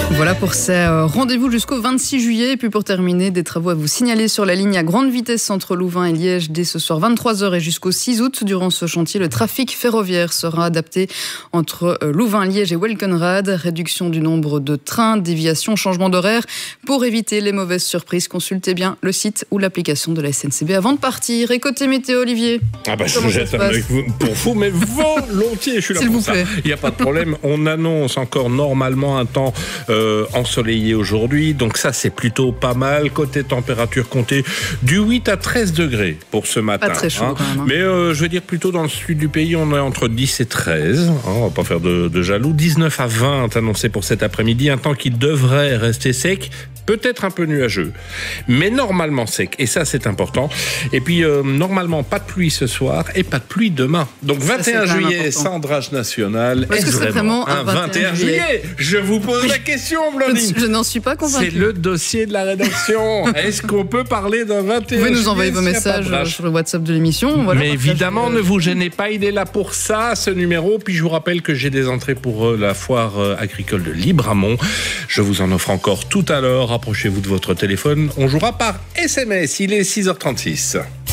Voilà pour ces rendez-vous jusqu'au 26 juillet. Et puis pour terminer, des travaux à vous signaler sur la ligne à grande vitesse entre Louvain et Liège dès ce soir 23h et jusqu'au 6 août. Durant ce chantier, le trafic ferroviaire sera adapté entre Louvain, Liège et Welkenrad. Réduction du nombre de trains, déviation, changement d'horaire. Pour éviter les mauvaises surprises, consultez bien le site ou l'application de la SNCB avant de partir. Et côté météo, Olivier, je jette un œil pour vous, mais volontiers, je suis là s'il pour vous ça. plaît. Il n'y a pas de problème. On annonce encore normalement un temps ensoleillé aujourd'hui, donc ça c'est plutôt pas mal. Côté température, comptez du 8 à 13 degrés pour ce matin. Pas très chaud quand même. Mais je veux dire plutôt dans le sud du pays, on est entre 10 et 13. On va pas faire de jaloux. 19 à 20 annoncé pour cet après-midi. Un temps qui devrait rester sec. Peut-être un peu nuageux, mais normalement sec. Et ça, c'est important. Et puis, normalement, pas de pluie ce soir et pas de pluie demain. Donc, 21 juillet, centrage national. Est-ce que c'est vraiment un 21 juillet? Je vous pose la question, Blandine. Je n'en suis pas convaincue. C'est le dossier de la rédaction. Est-ce qu'on peut parler d'un 21 juillet? Vous pouvez nous envoyer vos messages sur le WhatsApp de l'émission. Voilà, mais évidemment, ne vous gênez pas. Il est là pour ça, ce numéro. Puis, je vous rappelle que j'ai des entrées pour la foire agricole de Libramont. Je vous en offre encore tout à l'heure. Rapprochez-vous de votre téléphone. On jouera par SMS. Il est 6h36.